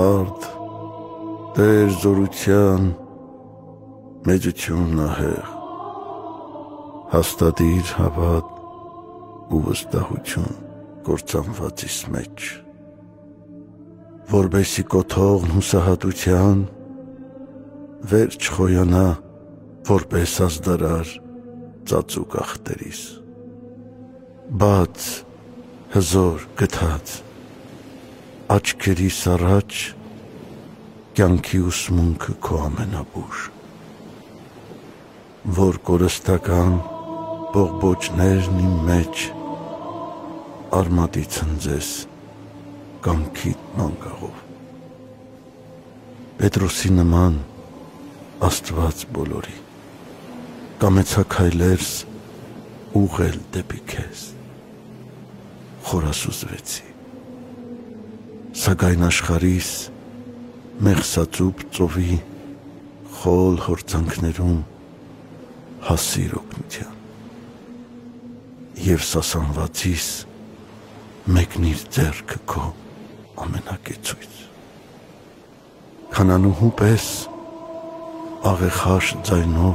Արդ Տեր զորության մեծությունն ահեղ, հաստատիր հավատ ու վստահություն կործանվածիս մեջ, որբեսի կոթողն հուսահատության վեր չխոյանա, որպես ազդարար ծածուկ ախտերիս, բաց, հզոր, գթած, աչքերիս առաջ կյանքի ուսմունքը քո ամենաբուժ, որ կորստական բողբոջներն իմ մեջ արմատի ցնձես կամքիդ մանգաղով, Պետրոսի նման Աստված բոլորի, կամեցա քայլերս ուղղել դեպի քեզ, խորասուզվեցի, սակայն աշխարհիս մեղսածուփ ծովի խոլ հորձանքներում հասիր օգնության և սասանվածիս մեկնիր ձեռքը քո ամենակեցույց, քանանուհու պես աղեխաշ ձայնով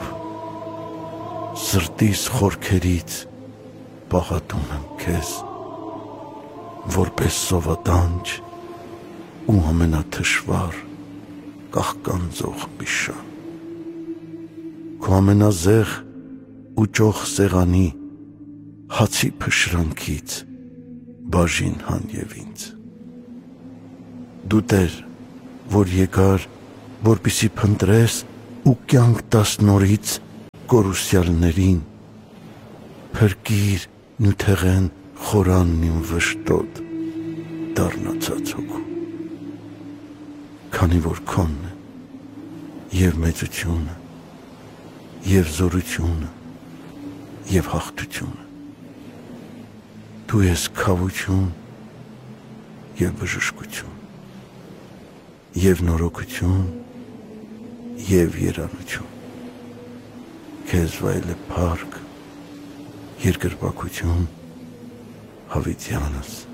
սրտիս խորքերից պաղատում եմ քեզ, որպես սովատանջ ու ամենաթշվառ կաղկանձող բիշան, քո ամենազեղ ու ճոխ սեղանի հացի փշրանքից բաժին հանև ինձ, դու Տեր, որ եկար, որպեսզի փնտրես ու կյանք տաս նորից կորուսյալներին, փրկիր նյութեղեն խորանն իմ վշտոտ դառնացած հոգու, քանի որ քոնն է և մեծությունը, և զորությունը, և հաղթությունը, դու ես քավություն և բժշկություն, և նորոգություն և երանություն, քեզ վայել է փառք, երկրպագություն, հավիտյանս